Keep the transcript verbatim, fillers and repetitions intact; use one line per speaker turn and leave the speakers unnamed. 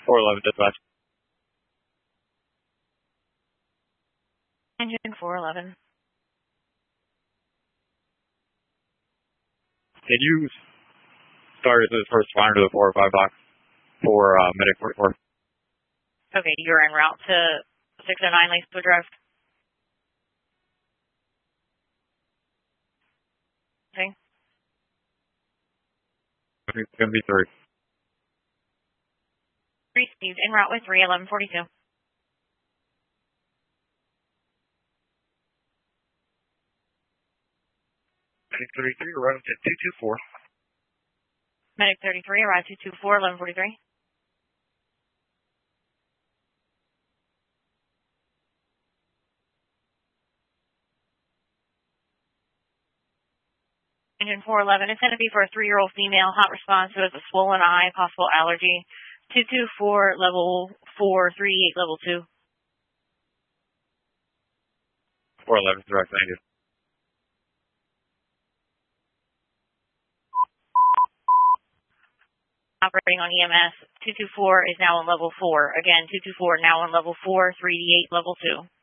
four eleven dispatch.
Engine four eleven.
Can you start as the first responder to the four oh five box for uh, Medic forty-four?
Okay, you're en route to six oh nine Lacewood Drive. Okay.
It's going to be three.
Received en route with three eleven forty-two.
Medic thirty-three arrived at two two four.
Medic thirty-three arrived two two four, eleven forty-three. Engine four eleven is going to be for a three-year-old female, hot response who has a swollen eye, possible allergy. two two four, level four, three eight, level two.
four eleven, direct, thank you.
Operating on E M S, two two four is now on level four. Again, two two four now on level four, three eight, level two.